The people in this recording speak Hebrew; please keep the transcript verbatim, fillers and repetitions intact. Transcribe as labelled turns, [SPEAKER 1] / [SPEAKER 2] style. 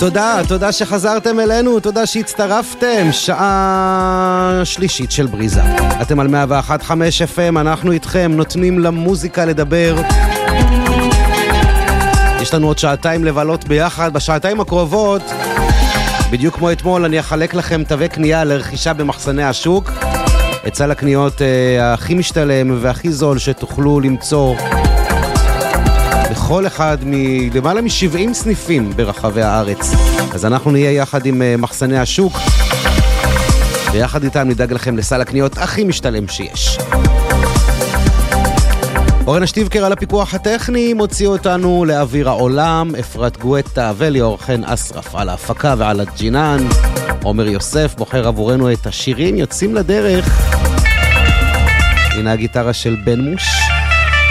[SPEAKER 1] תודה, תודה שחזרתם אלינו, תודה שהצטרפתם. שעה שלישית של בריזה. אתם על מאה ואחת נקודה חמש אף אם, אנחנו איתכם, נותנים למוזיקה לדבר. יש לנו עוד שעתיים לבלות ביחד. בשעתיים הקרובות, בדיוק כמו אתמול, אני אחלק לכם תווי קנייה לרכישה במחסני השוק. את סל הקניות אה, הכי משתלם והכי זול שתוכלו למצוא בכל אחד מלמעלה מ-שבעים סניפים ברחבי הארץ. אז אנחנו נהיה יחד עם uh, מחסני השוק, ויחד איתם נדאג לכם לסל הקניות הכי משתלם שיש. אורן השטיבקר על הפיקוח הטכני, מוציא אותנו לאוויר העולם, אפרת גואטה וליאור חן אסרף על ההפקה ועל הג'ינן. עומר יוסף בוחר עבורנו את השירים, יוצאים לדרך. הנה הגיטרה של בן מוש.